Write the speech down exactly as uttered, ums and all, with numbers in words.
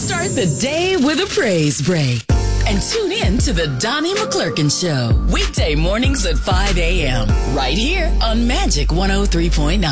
Start the day with a praise break. And tune in to the Donnie McClurkin Show, weekday mornings at five a.m. right here on Magic one oh three point nine.